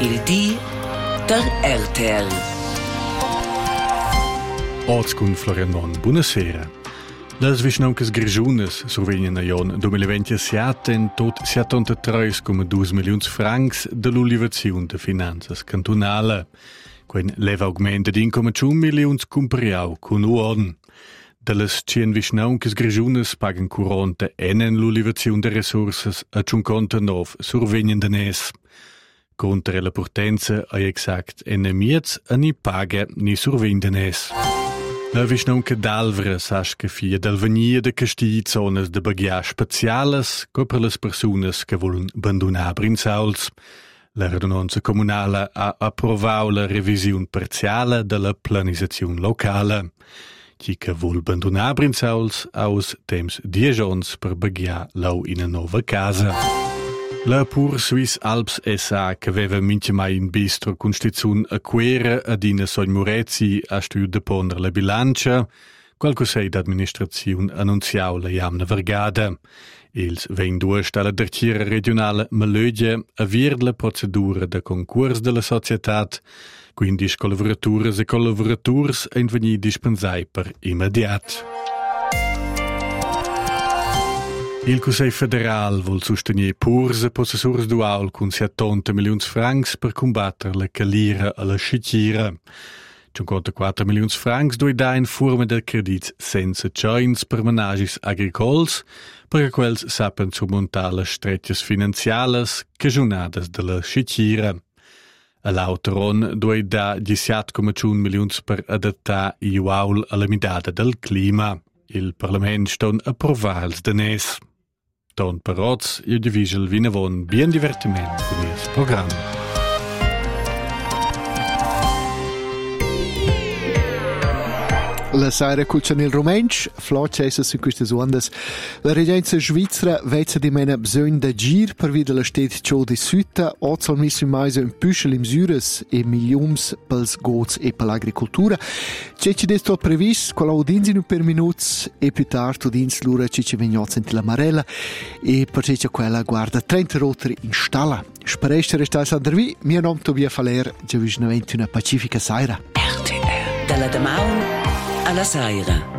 Il di der RTL. Oggi con Florian Mon. Buonasera. Le svisnonches grigiunes survegnan a Jon 2027 in tot 73,2 milions francs dell'ulivazione de finanzas cantonale. Quen leva augmenta di 1,1 milions compriau con uon. Delles cien visnonches grigiunes pagan curante enen l'ulivazione de resources a 59 survegnan danes. Contra la potenza è exact enemiez a ni paga ni survendanes. La visnonca d'alvra sasca fia dal venia de castigli zonas de bagia spaziales co per las persunas che volen abandonar Brinsauls. La radunanza comunale ha approvau la revisione parziale della planizazione locale. Chi che vuol abandonar Brinsauls aus temps 10 ans per bagia lau in una nuova casa. La Pur Swiss Alps S.A. che aveva mince mai in bistro constituzione a quera ad ina Sogn Murezi a studio de ponder la bilancia, qualco sei d'administrazione annunziau la jamna vergada. Ils vein due stalla d'archiera regionale Malögia a vier la procedura de concurs della societat, quindi collaboratures e collaboraturs ein veni dispensai per immediat. Il Consiglio federal vuol sostenere purs possessors dual con 70 milions francs per combattere la calira alla scicchira. 54 milions francs doi da in forma del credit senza joints per menagis agricols, perché quels sappen surmontare le stretches finanziales cagionades della scicchira. All'autoron doi da 17,1 milions per adattare i UAUL alla midada del clima. Il Parlament ston approvals danes. Don Paroz, io divisel vinavon bien divertiment con il programma. La Saira Culcianil Romensch, flotscheises su queste ondas. La regenza svizzera vezza di mena bisogn da gir per via della stet ciò di sütta, ozzal missi mais un püschel im Süres e miliums pels gots e per l'agricoltura. Ceci desto previs, qual audins in per minuts e più tardi udins l'ura ceci vignoz in la marella e per ceci quella guarda 30 rotri in stalla. Spereste restais andrvi, mio nome Tobia Faler, già visnaventi una pacifica Saira. RTL. Dalla Damaun alla Saira.